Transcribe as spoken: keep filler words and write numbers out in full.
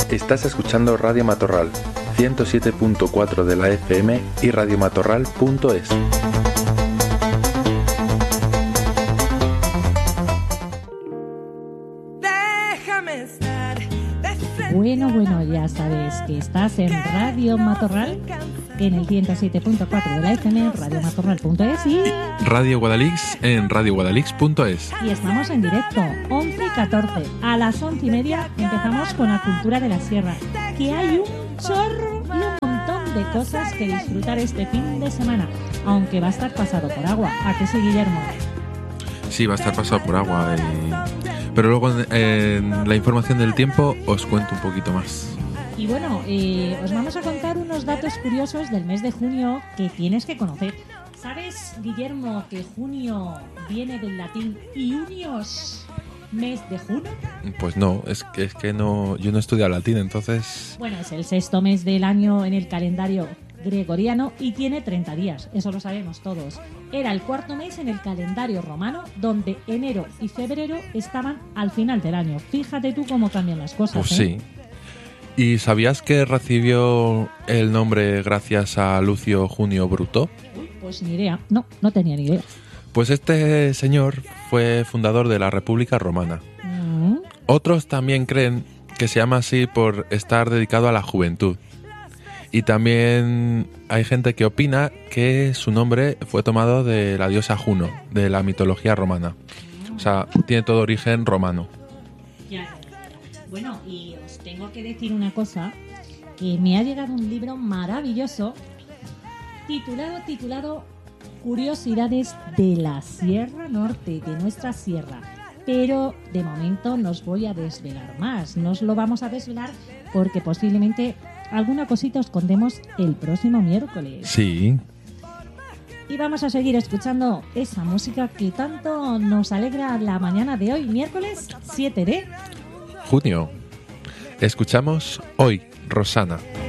Estás escuchando Radio Matorral, ciento siete punto cuatro de la F M y radiomatorral punto es. Bueno, bueno, ya sabes que estás en Radio Matorral, en el ciento siete punto cuatro de la F M, radiomatorral punto es y... Radio Guadalix en radio guadalix punto es. Y estamos en directo, once y catorce. A las once y media empezamos con la cultura de la sierra, que hay un chorro y un montón de cosas que disfrutar este fin de semana, aunque va a estar pasado por agua. ¿A qué sí, Guillermo? Sí, va a estar pasado por agua. Y... Pero luego en la información del tiempo os cuento un poquito más. Y bueno, eh, os vamos a contar unos datos curiosos del mes de junio que tienes que conocer. ¿Sabes, Guillermo, que junio viene del latín iunios, mes de junio? Pues no, es que, es que no, yo no he estudiado latín, entonces... Bueno, es el sexto mes del año en el calendario gregoriano y tiene treinta días, eso lo sabemos todos. Era el cuarto mes en el calendario romano, donde enero y febrero estaban al final del año. Fíjate tú cómo cambian las cosas. Pues ¿eh? sí. ¿Y sabías que recibió el nombre gracias a Lucio Junio Bruto? Uy, pues ni idea, no, no tenía ni idea. Pues este señor fue fundador de la República Romana. Mm. Otros también creen que se llama así por estar dedicado a la juventud. Y también hay gente que opina que su nombre fue tomado de la diosa Juno, de la mitología romana. O sea, tiene todo origen romano. Ya. Bueno, y os tengo que decir una cosa, que me ha llegado un libro maravilloso titulado, titulado Curiosidades de la Sierra Norte, de nuestra sierra. Pero de momento no os voy a desvelar más, no os lo vamos a desvelar porque posiblemente alguna cosita os contemos el próximo miércoles. Sí. Y vamos a seguir escuchando esa música que tanto nos alegra la mañana de hoy, miércoles siete de junio. Escuchamos Hoy, Rosana.